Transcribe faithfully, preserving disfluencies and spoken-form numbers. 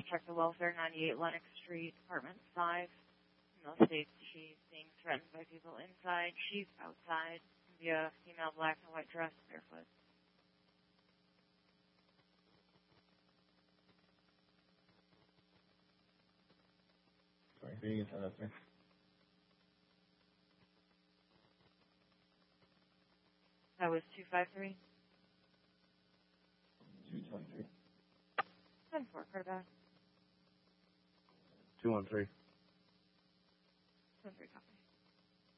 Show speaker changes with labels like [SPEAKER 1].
[SPEAKER 1] check the welfare, ninety-eight Lennox Street, apartment five. Female states she's being threatened by people inside. She's outside via female black and white dress, barefoot.
[SPEAKER 2] Sorry, can you send that to me?
[SPEAKER 1] That was two five three.
[SPEAKER 2] two twenty-three.
[SPEAKER 1] ten four, quarterback.
[SPEAKER 2] two one three.
[SPEAKER 1] ten three, copy.